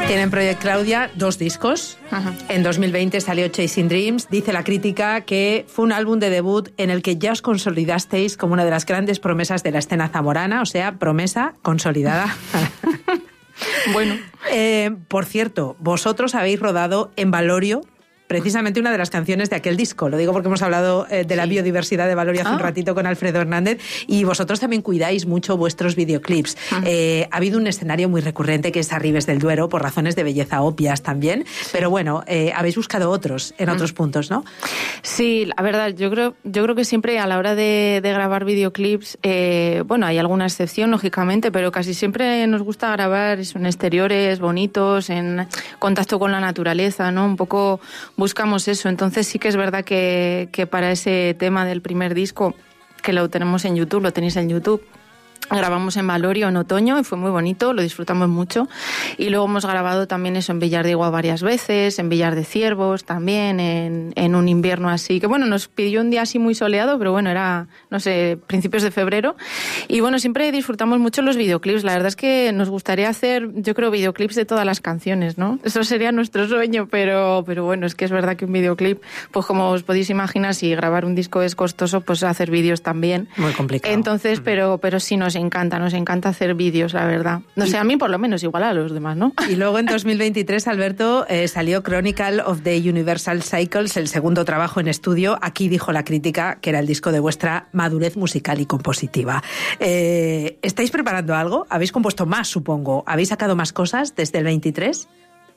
Tienen Project Claudia 2 discos. Ajá. En 2020 salió Chasing Dreams. Dice la crítica que fue un álbum de debut en el que ya os consolidasteis como una de las grandes promesas de la escena zamorana, o sea, promesa consolidada. Bueno. Por cierto, vosotros habéis rodado en Valorio precisamente una de las canciones de aquel disco. Lo digo porque hemos hablado de la biodiversidad de Valorio hace un ratito con Alfredo Hernández, y vosotros también cuidáis mucho vuestros videoclips. Ha habido un escenario muy recurrente que es Arribes del Duero, por razones de belleza obvias también, pero bueno, habéis buscado otros en otros puntos, ¿no? Sí, la verdad, yo creo que siempre a la hora de grabar videoclips, bueno, hay alguna excepción, lógicamente, pero casi siempre nos gusta grabar eso, en exteriores bonitos, en contacto con la naturaleza, ¿no? Un poco buscamos eso. Entonces sí que es verdad que para ese tema del primer disco, que lo tenemos en YouTube, lo tenéis en YouTube, grabamos en Valorio en otoño y fue muy bonito, lo disfrutamos mucho. Y luego hemos grabado también eso en Villar de Igua varias veces, en Villar de Ciervos también, en un invierno así, que bueno, nos pidió un día así muy soleado, pero bueno, era, no sé, principios de febrero. Y bueno, siempre disfrutamos mucho los videoclips. La verdad es que nos gustaría hacer, yo creo, videoclips de todas las canciones, ¿no? Eso sería nuestro sueño, pero bueno, es que es verdad que un videoclip, pues como os podéis imaginar, si grabar un disco es costoso, pues hacer vídeos también. Muy complicado. Entonces, pero sí nos encanta hacer vídeos, la verdad. No sé, a mí por lo menos, igual a los demás, ¿no? Y luego en 2023, Alberto, salió Chronicle of the Universal Cycles, el segundo trabajo en estudio. Aquí dijo la crítica que era el disco de vuestra madurez musical y compositiva. ¿Estáis preparando algo? ¿Habéis compuesto más, supongo? ¿Habéis sacado más cosas desde el 23?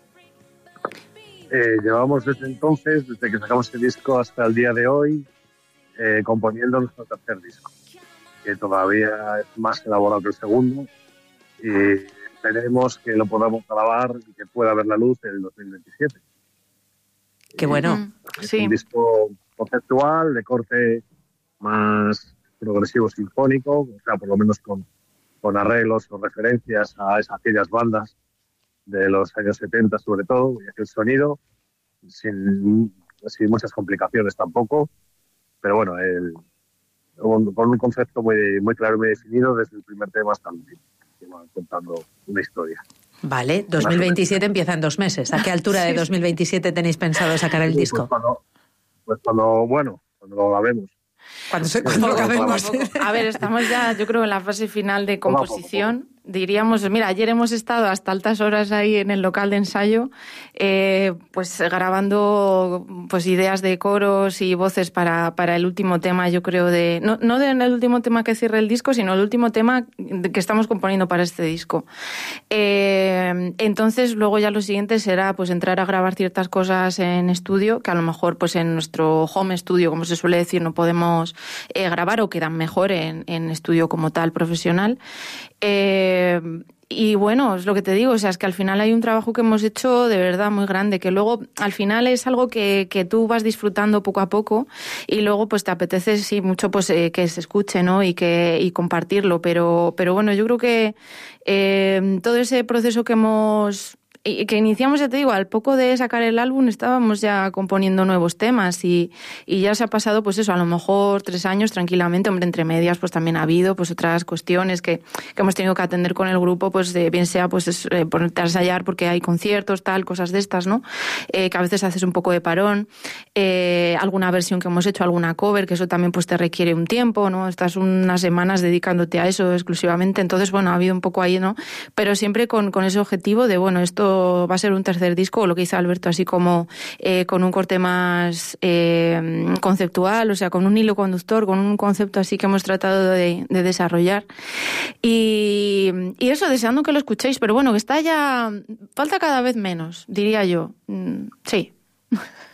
Llevamos desde entonces, desde que sacamos este disco hasta el día de hoy, componiendo nuestro tercer disco, que todavía es más elaborado que el segundo, y esperemos que lo podamos grabar y que pueda ver la luz en el 2027. Qué bueno. Es Sí. un disco conceptual, de corte más progresivo sinfónico, o sea, por lo menos con arreglos o referencias a aquellas bandas de los años 70 sobre todo, y aquel sonido, sin muchas complicaciones tampoco, pero bueno, con un concepto muy claro y muy definido desde el primer tema hasta el último, que va contando una historia. Vale, 2027 empieza en 2 meses. ¿A qué altura de 2027 tenéis pensado sacar el disco? Pues cuando lo grabemos. Cuando lo acabemos. A ver, estamos ya, yo creo, en la fase final de composición. Diríamos, mira, ayer hemos estado hasta altas horas ahí en el local de ensayo, pues grabando pues ideas de coros y voces para el último tema, yo creo, no el último tema que cierre el disco, sino el último tema que estamos componiendo para este disco. Entonces, luego ya lo siguiente será pues entrar a grabar ciertas cosas en estudio, que a lo mejor pues en nuestro home studio, como se suele decir, no podemos grabar o quedan mejor en estudio como tal, profesional. Y bueno, es lo que te digo, o sea, es que al final hay un trabajo que hemos hecho de verdad muy grande, que luego al final es algo que tú vas disfrutando poco a poco y luego pues te apetece sí mucho pues que se escuche, ¿no? Y compartirlo, pero bueno, yo creo que todo ese proceso que iniciamos, ya te digo, al poco de sacar el álbum estábamos ya componiendo nuevos temas y ya se ha pasado pues eso, a lo mejor 3 años tranquilamente, hombre, entre medias pues también ha habido pues otras cuestiones que hemos tenido que atender con el grupo, pues bien sea pues ponerte a ensayar porque hay conciertos, tal, cosas de estas, ¿no? Que a veces haces un poco de parón, alguna versión que hemos hecho, alguna cover, que eso también pues te requiere un tiempo, ¿no? Estás unas semanas dedicándote a eso exclusivamente, entonces bueno, ha habido un poco ahí, ¿no? Pero siempre con ese objetivo de, bueno, esto va a ser un tercer disco, o lo que hizo Alberto, así como con un corte más conceptual, o sea, con un hilo conductor, con un concepto así que hemos tratado de desarrollar. Y eso, deseando que lo escuchéis, pero bueno, que está ya, falta cada vez menos, diría yo. Sí.